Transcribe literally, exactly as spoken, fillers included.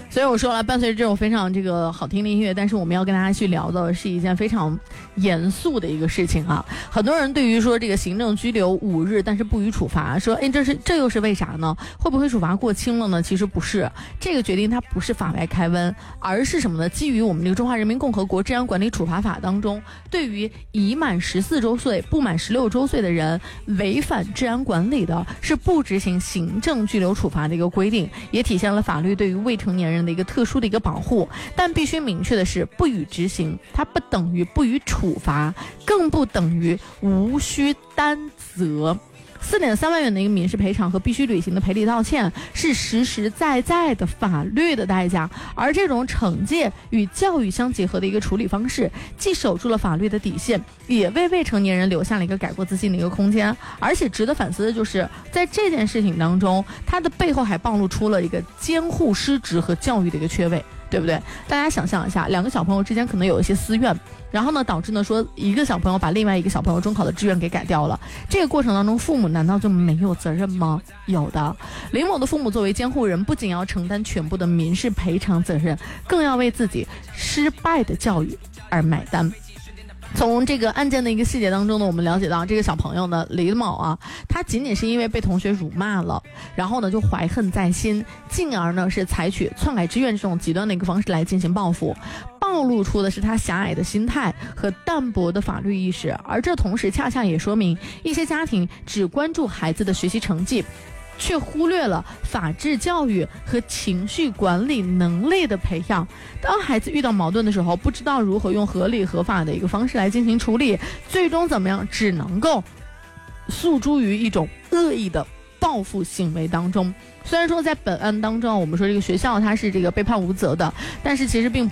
所以我说了，伴随着这种非常这个好听的音乐，但是我们要跟大家去聊的是一件非常严肃的一个事情啊。很多人对于说这个行政拘留五日但是不予处罚，说哎这是这又是为啥呢？会不会处罚过轻了呢？其实不是，这个决定它不是法外开温，而是什么呢？基于我们这个中华人民共和国治安管理处罚法当中，对于已满十四周岁不满十六周岁的人违反治安管理的，是不执行行政拘留处罚的一个规定，也体现了法律对于未成年人的一个特殊的一个保护。但必须明确的是，不予执行它不等于不予处罚，更不等于无需担责。四点三万元的一个民事赔偿和必须履行的赔礼道歉是实实在在的法律的代价，而这种惩戒与教育相结合的一个处理方式，既守住了法律的底线，也为未成年人留下了一个改过自新的一个空间。而且值得反思的就是在这件事情当中，它的背后还暴露出了一个监护失职和教育的一个缺位，对不对？大家想象一下，两个小朋友之间可能有一些私怨，然后呢导致呢说一个小朋友把另外一个小朋友中考的志愿给改掉了，这个过程当中父母难道就没有责任吗？有的。林某的父母作为监护人，不仅要承担全部的民事赔偿责任，更要为自己失败的教育而买单。从这个案件的一个细节当中呢，我们了解到这个小朋友呢李某啊，他仅仅是因为被同学辱骂了，然后呢就怀恨在心，进而呢是采取篡改志愿这种极端的一个方式来进行报复，暴露出的是他狭隘的心态和淡薄的法律意识。而这同时恰恰也说明一些家庭只关注孩子的学习成绩，却忽略了法治教育和情绪管理能力的培养。当孩子遇到矛盾的时候，不知道如何用合理合法的一个方式来进行处理，最终怎么样，只能够诉诸于一种恶意的报复行为当中。虽然说在本案当中我们说这个学校它是这个被判无责的，但是其实并